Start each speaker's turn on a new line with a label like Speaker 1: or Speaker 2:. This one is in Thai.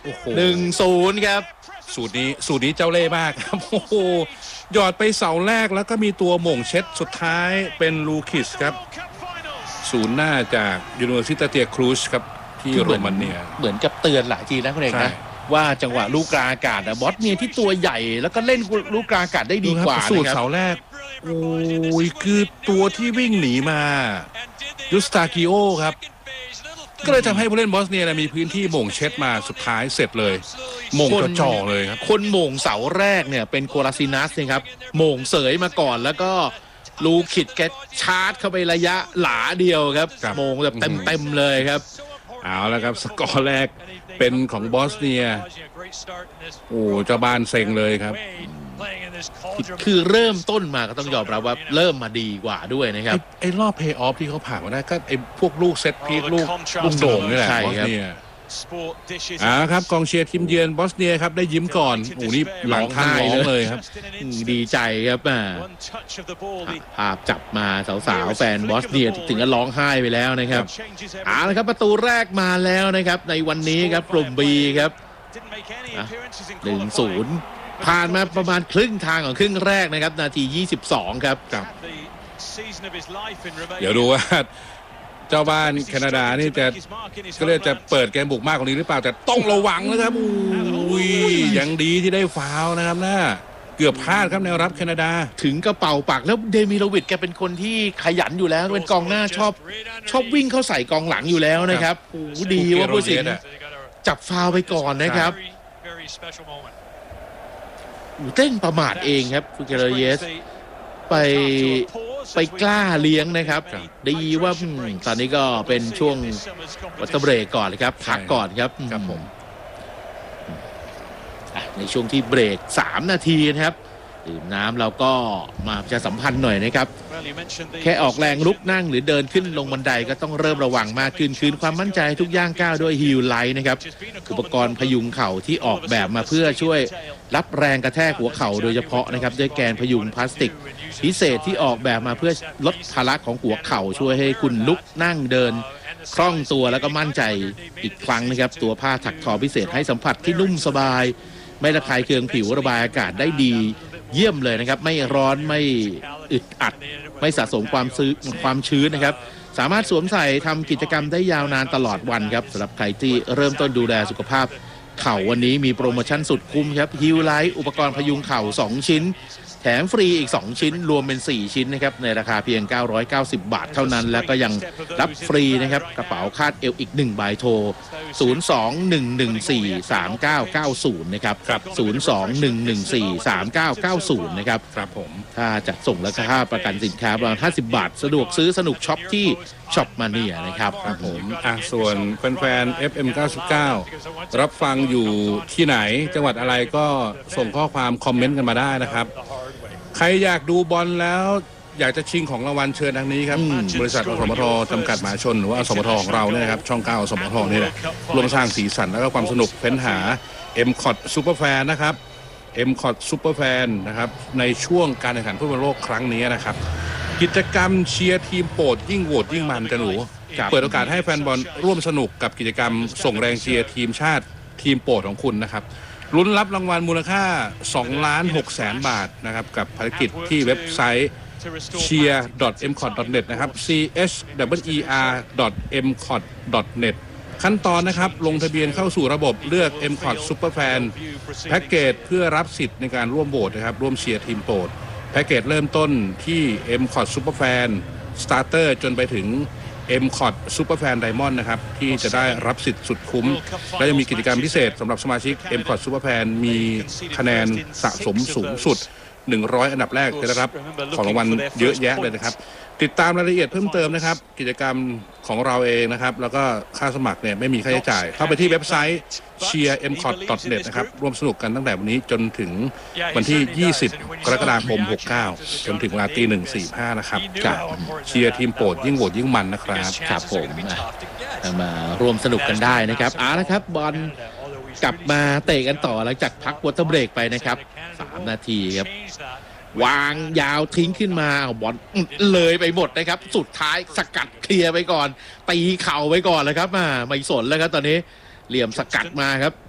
Speaker 1: 1-0 ครับ
Speaker 2: สูตรนี้เจ้าเล่ห์มากครับโอ้โหหยอดไปเสาแรกแล้วก็มีตัวหม่งเช็ดสุดท้ายเป็นลูคิสครับศูนย์หน้าจากยูนิเวอร์ซิตี้เตียครูซครับที่โรมาเนีย
Speaker 1: เหมือนกับเตือนหลายทีนะคุณเอกนะว่าจังหวะลูกกลางอากาศบอสเนียที่ตัวใหญ่แล้วก็เล่นลูกกลางอากาศได้ดีกว่า
Speaker 2: สูตรเสาแรกโอ้ยคือตัวที่วิ่งหนีมายุสตากิโอครับก็เลยทำให้ผู้เล่นบอสเนียมีพื้นที่หม่งเช็ดมาสุดท้ายเสร็จเลยหม่งจ่อเลยครับ
Speaker 1: คนหม่งเสาแรกเนี่ยเป็นโคลาซินัสนะครับหม่งเสยมาก่อนแล้วก็ลูคิดแกชาร์จเข้าไประยะหลาเดียวครับหม่งแบบเต็มเลยครับ
Speaker 2: เอาแล้วครับสกอร์แรกเป็นของบอสเนียโอ้เจ้าบ้านเซ็งเลยครับ
Speaker 1: คือเริ่มต้นมาก็ต้องยอมรับว่าเริ่มมาดีกว่าด้วยนะครับ
Speaker 2: ไอ้รอบเพย์ออฟที่เขาผ่านมาได้ก็ไอ้พวกลูกเซตพีคลูกโด่งนี่แหละบอสเนียครับกองเชียร์ทีมเยือนบอสเนียครับได้ยิ้มก่อนโอ้นี่หลังท่านร้องเลยครับ
Speaker 1: ดีใจครับภาพจับมาสาวๆแฟนบอสเนียถึงกับร้องไห้ไปแล้วนะครับละครับประตูแรกมาแล้วนะครับในวันนี้ครับกลุ่ม B ครับ1-0ผ่านมาประมาณครึ่งทางของครึ่งแรกนะครับนาที22ครับ
Speaker 2: เดี๋ยวดูว่าเจ้าบ้านแคนาดานี่ก็เรียกจะเปิดเกมบุกมากกว่านี้หรือเปล่าแต่ต้องระวังนะครับอุ้ยยังดีที่ได้ฟาวล์นะครับน่าเกือบพลาดครับแนวรับแคนาดา
Speaker 1: ถึงกระเป๋าปากแล้วเดมิโลวิชแกเป็นคนที่ขยันอยู่แล้วเป็นกองหน้าชอบวิ่งเข้าใส่กองหลังอยู่แล้วนะครับโอ้ดีว่าผู้สินจับฟาวล์ไปก่อนนะครับเต้นประมาทเองครับฟูเกเรเยสไปกล้าเลี้ยงนะครับดีว่าตอนนี้ก็เป็นช่วงวัตเบรกก่อนเลยครับพักก่อนครับ
Speaker 2: ผม
Speaker 1: ในช่วงที่เบรก3 นาทีนะครับดื่มน้ำเราก็มาประชาสัมพันธ์หน่อยนะครับแค่ออกแรงลุกนั่งหรือเดินขึ้นลงบันไดก็ต้องเริ่มระวังมากขึ้นคืนความมั่นใจทุกย่างก้าวด้วยฮีลไลท์นะครับอุปกรณ์พยุงเข่าที่ออกแบบมาเพื่อช่วยรับแรงกระแทกหัวเข่าโดยเฉพาะนะครับด้วยแกนพยุงพลาสติกพิเศษที่ออกแบบมาเพื่อลดภาระของหัวเข่าช่วยให้คุณลุกนั่งเดินคล่องตัวแล้วก็มั่นใจอีกครั้งนะครับตัวผ้าถักทอพิเศษให้สัมผัสที่นุ่มสบายไม่ระคายเคืองผิวระบายอากาศได้ดีเยี่ยมเลยนะครับไม่ร้อนไม่อึดอัดไม่สะสมความชื้นนะครับสามารถสวมใส่ทำกิจกรรมได้ยาวนานตลอดวันครับสำหรับใครที่เริ่มต้นดูแลสุขภาพเข่าวันนี้มีโปรโมชั่นสุดคุ้มครับฮิลไลท์อุปกรณ์พยุงเข่า2 ชิ้นแถมฟรีอีก2 ชิ้นรวมเป็น4 ชิ้นนะครับในราคาเพียง990 บาทเท่านั้นแล้วก็ยังรับฟรีนะครับกระเป๋าคาดเอวอีก1 ใบโทร 021143990 นะครับ021143990 นะครับ
Speaker 2: ครับผม
Speaker 1: ถ้าจัดส่งและค่าประกันสินค้าประมาณ50 บาทสะดวกซื้อสนุกช็อปที่ช็อปมาเนียนะครับ
Speaker 2: ครับผมส่วนแฟนๆ FM 99รับฟังอยู่ที่ไหนจังหวัดอะไรก็ส่งข้อความคอมเมนต์กันมาได้นะครับใครอยากดูบอลแล้วอยากจะชิงของรางวัลเชิญทางนี้ครับบริษัทอสมทจำกัดมหาชนหรือว่าอสมทของเราเนี่ยครับช่อง9อสมทนี่แหละร่วมสร้างสีสันและก็ความสนุกเฟ้นหา M-COT Superfan นะครับ M-COT Superfan นะครับในช่วงการแข่งขันฟุตบอลโลกครั้งนี้นะครับกิจกรรมเชียร์ทีมโปรดยิ่งโหวตยิ่งมันกันหนูเปิดโอกาสให้แฟนบอลร่วมสนุกกับกิจกรรมส่งแรงเชียร์ทีมชาติทีมโปรดของคุณนะครับลุ้นรับรางวัลมูลค่า 2,600,000 บาทนะครับกับภารกิจที่เว็บไซต์ cheer.mcot.net นะครับ cheer.mcot.net ขั้นตอนนะครับลงทะเบียนเข้าสู่ระบบเลือก M-COT Superfan แพ็กเกจเพื่อรับสิทธิ์ในการร่วมโหวตนะครับร่วมเชียร์ทีมโปรดแพ็กเกจเริ่มต้นที่ M-COT Superfan Starter จนไปถึง M-COT Superfan Diamond นะครับที่จะได้รับสิทธิ์สุดคุ้มและยังมีกิจกรรมพิเศษสำหรับสมาชิก M-COT Superfan มีคะแนนสะสมสูงสุด100 อันดับแรกจะได้รับของรางวัลเยอะแยะเลยนะครับติดตามรายละเอียดเพิ่มเติมนะครับกิจกรรมของเราเองนะครับแล้วก็ค่าสมัครเนี่ยไม่มีค่าใช้จ่ายเข้าไปที่เว็บไซต์ cheer.mcot.net นะครับร่วมสนุกกันตั้งแต่วันนี้จนถึงวันที่20 กรกฎาคม 69จนถึงเวลา 1:45 นะครับจากเชียร์ทีมโปรดยิ่งโหวตยิ่งมันนะครับ
Speaker 1: ครับผมมาร่วมสนุกกันได้นะครับนะครับบอลกลับมาเตะกันต่อหลังจากพักวอเตอร์เบรกไปนะครับ3 นาทีครับวางยาวทิ้งขึ้นมาบอลเลยไปหมดนะครับสุดท้ายสกัดเคลียร์ไปก่อนตีเข่าไปก่อนเลยครับไม่สนแล้วครับตอนนี้เหลี่ยมสกัดมาครับ